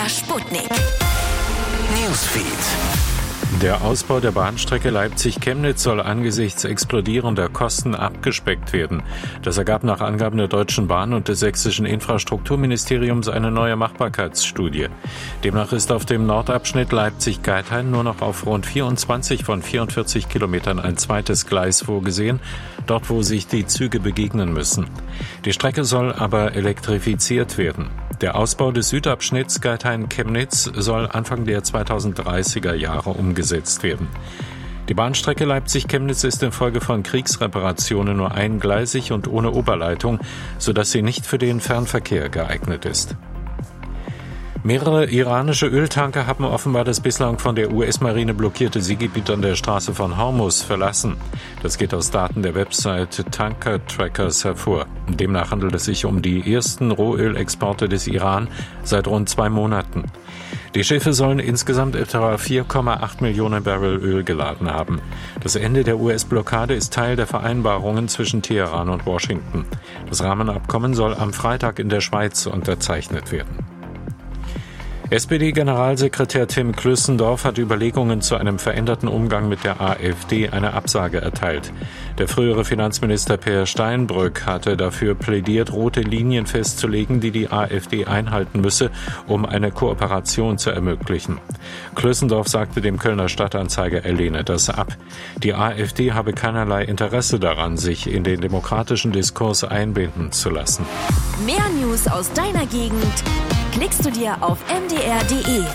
Sputnik Newsfeed. Der Ausbau der Bahnstrecke Leipzig-Chemnitz soll angesichts explodierender Kosten abgespeckt werden. Das ergab nach Angaben der Deutschen Bahn und des sächsischen Infrastrukturministeriums eine neue Machbarkeitsstudie. Demnach ist auf dem Nordabschnitt Leipzig-Geithain nur noch auf rund 24 von 44 Kilometern ein zweites Gleis vorgesehen, dort wo sich die Züge begegnen müssen. Die Strecke soll aber elektrifiziert werden. Der Ausbau des Südabschnitts Geithain-Chemnitz soll Anfang der 2030er Jahre umgesetzt werden. Die Bahnstrecke Leipzig-Chemnitz ist infolge von Kriegsreparationen nur eingleisig und ohne Oberleitung, sodass sie nicht für den Fernverkehr geeignet ist. Mehrere iranische Öltanker haben offenbar das bislang von der US-Marine blockierte Seegebiet an der Straße von Hormuz verlassen. Das geht aus Daten der Website Tanker Trackers hervor. Demnach handelt es sich um die ersten Rohölexporte des Iran seit rund 2 Monaten. Die Schiffe sollen insgesamt etwa 4,8 Millionen Barrel Öl geladen haben. Das Ende der US-Blockade ist Teil der Vereinbarungen zwischen Teheran und Washington. Das Rahmenabkommen soll am Freitag in der Schweiz unterzeichnet werden. SPD-Generalsekretär Tim Klüssendorf hat Überlegungen zu einem veränderten Umgang mit der AfD eine Absage erteilt. Der frühere Finanzminister Peer Steinbrück hatte dafür plädiert, rote Linien festzulegen, die die AfD einhalten müsse, um eine Kooperation zu ermöglichen. Klüssendorf sagte dem Kölner Stadtanzeiger, er lehne das ab. Die AfD habe keinerlei Interesse daran, sich in den demokratischen Diskurs einbinden zu lassen. Mehr News aus deiner Gegend klickst du dir auf mdr.de.